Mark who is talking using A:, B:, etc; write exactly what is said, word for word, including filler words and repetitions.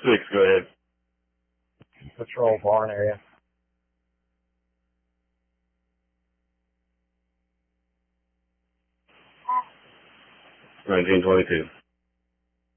A: Six, go ahead.
B: Patrol barn area.
A: nineteen twenty-two.